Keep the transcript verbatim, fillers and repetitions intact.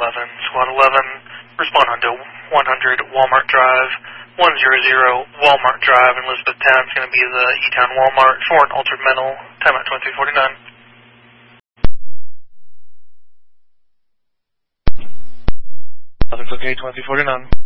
eleven. Squad eleven, respond onto one hundred Walmart Drive, one hundred Walmart Drive in Elizabethtown. It's going to be the E-Town Walmart for an altered mental. Time at twenty-three forty-nine. Nothing's okay, twenty-three forty-nine.